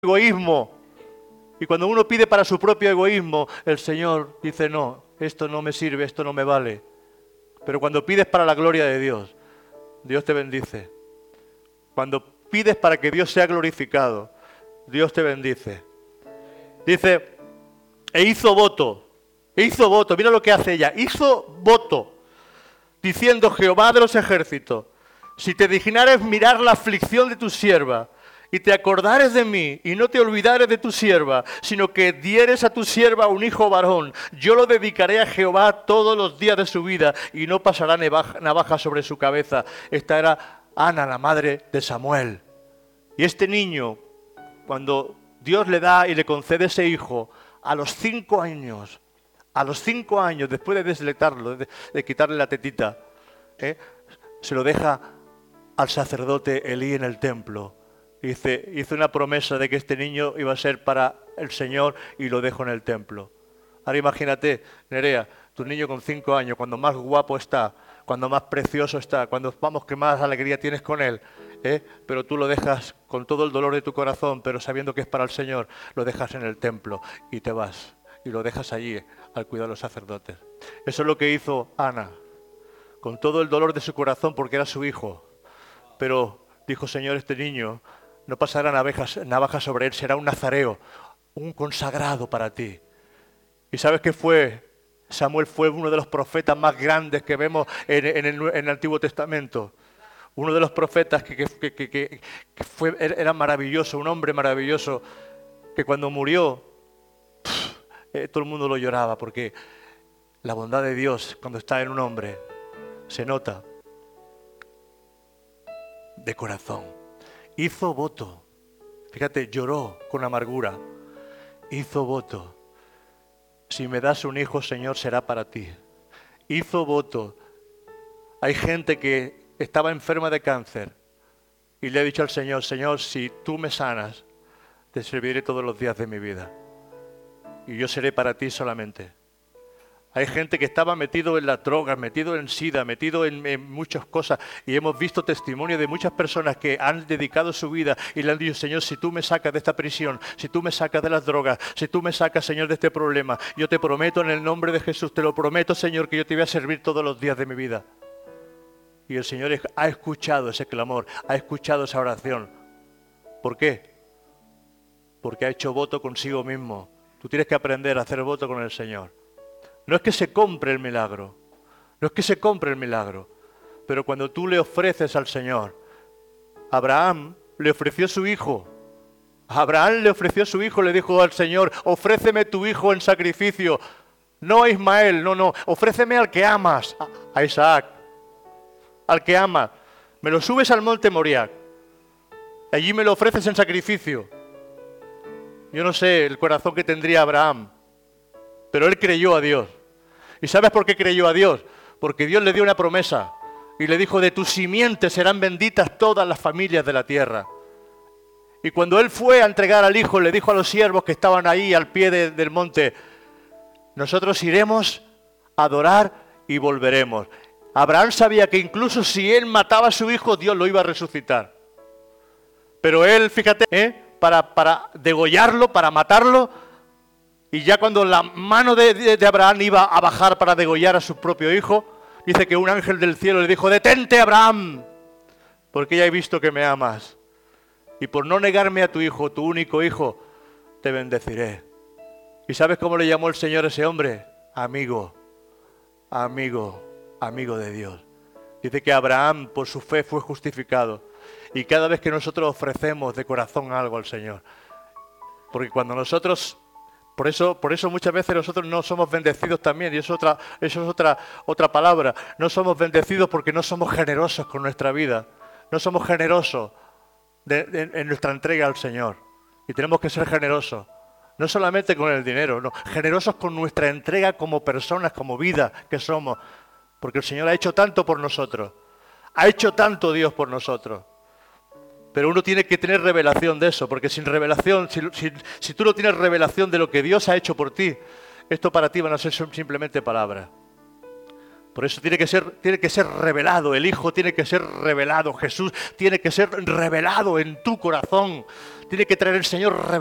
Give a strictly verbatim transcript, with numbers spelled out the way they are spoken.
egoísmo. Y cuando uno pide para su propio egoísmo, el Señor dice, no, esto no me sirve, esto no me vale. Pero cuando pides para la gloria de Dios, Dios te bendice. Cuando pides para que Dios sea glorificado, Dios te bendice. Dice, e hizo voto, e hizo voto, mira lo que hace ella, hizo voto, diciendo Jehová de los ejércitos, si te dignares mirar la aflicción de tu sierva, y te acordares de mí, y no te olvidares de tu sierva, sino que dieres a tu sierva un hijo varón, yo lo dedicaré a Jehová todos los días de su vida, y no pasará navaja sobre su cabeza. Esta era Ana, la madre de Samuel. Y este niño, cuando Dios le da y le concede ese hijo, a los cinco años, a los cinco años, después de desletarlo, de, de quitarle la tetita, ¿eh? se lo deja al sacerdote Elí en el templo. Dice, hizo una promesa de que este niño iba a ser para el Señor y lo dejo en el templo. Ahora imagínate, Nerea, tu niño con cinco años, cuando más guapo está, cuando más precioso está, cuando vamos que más alegría tienes con él, ¿eh? pero tú lo dejas con todo el dolor de tu corazón, pero sabiendo que es para el Señor, lo dejas en el templo y te vas. Y lo dejas allí al cuidado de los sacerdotes. Eso es lo que hizo Ana, con todo el dolor de su corazón porque era su hijo. Pero dijo, Señor, este niño no pasará navajas, navajas sobre él, será un nazareo, un consagrado para ti. ¿Y sabes qué fue? Samuel fue uno de los profetas más grandes que vemos en, en, el, en el Antiguo Testamento. Uno de los profetas que, que, que, que, que fue, era maravilloso, un hombre maravilloso, que cuando murió, pff, eh, todo el mundo lo lloraba, porque la bondad de Dios, cuando está en un hombre, se nota de corazón. Hizo voto, fíjate, lloró con amargura, hizo voto. Si me das un hijo, Señor, será para ti. Hizo voto. Hay gente que estaba enferma de cáncer y le ha dicho al Señor, Señor, si tú me sanas, te serviré todos los días de mi vida. Y yo seré para ti solamente. Hay gente que estaba metido en las drogas, metido en SIDA, metido en, en muchas cosas. Y hemos visto testimonio de muchas personas que han dedicado su vida y le han dicho, Señor, si tú me sacas de esta prisión, si tú me sacas de las drogas, si tú me sacas, Señor, de este problema, yo te prometo en el nombre de Jesús, te lo prometo, Señor, que yo te voy a servir todos los días de mi vida. Y el Señor ha escuchado ese clamor, ha escuchado esa oración. ¿Por qué? Porque ha hecho voto consigo mismo. Tú tienes que aprender a hacer voto con el Señor. No es que se compre el milagro, no es que se compre el milagro, pero cuando tú le ofreces al Señor, Abraham le ofreció su hijo, Abraham le ofreció su hijo, le dijo al Señor, ofréceme tu hijo en sacrificio, no a Ismael, no, no, ofréceme al que amas, a Isaac, al que amas, me lo subes al monte Moriah, allí me lo ofreces en sacrificio. Yo no sé el corazón que tendría Abraham, pero él creyó a Dios. ¿Y sabes por qué creyó a Dios? Porque Dios le dio una promesa y le dijo, de tu simiente serán benditas todas las familias de la tierra. Y cuando él fue a entregar al hijo, le dijo a los siervos que estaban ahí al pie de, del monte, nosotros iremos a adorar y volveremos. Abraham sabía que incluso si él mataba a su hijo, Dios lo iba a resucitar. Pero él, fíjate, ¿eh? para, para degollarlo, para matarlo, y ya cuando la mano de, de, de Abraham iba a bajar para degollar a su propio hijo, dice que un ángel del cielo le dijo, detente, Abraham, porque ya he visto que me amas. Y por no negarme a tu hijo, tu único hijo, te bendeciré. ¿Y sabes cómo le llamó el Señor a ese hombre? Amigo, amigo, amigo de Dios. Dice que Abraham por su fe fue justificado. Y cada vez que nosotros ofrecemos de corazón algo al Señor, porque cuando nosotros... Por eso, por eso muchas veces nosotros no somos bendecidos también, y eso es otra, eso es otra, otra palabra. No somos bendecidos porque no somos generosos con nuestra vida, no somos generosos de, de, en nuestra entrega al Señor. Y tenemos que ser generosos, no solamente con el dinero, no, generosos con nuestra entrega como personas, como vida que somos, porque el Señor ha hecho tanto por nosotros, ha hecho tanto Dios por nosotros. Pero uno tiene que tener revelación de eso, porque sin revelación, si, si, si tú no tienes revelación de lo que Dios ha hecho por ti, esto para ti van a ser simplemente palabras. Por eso tiene que ser, tiene que ser revelado, el Hijo tiene que ser revelado, Jesús tiene que ser revelado en tu corazón, tiene que traer el Señor